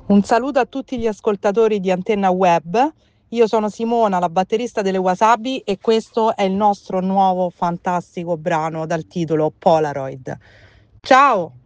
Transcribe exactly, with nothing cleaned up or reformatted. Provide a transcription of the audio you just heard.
Un saluto a tutti gli ascoltatori di Antenna Web. Io sono Simona, la batterista delle Wasabi, e questo è il nostro nuovo fantastico brano dal titolo Polaroid. Ciao!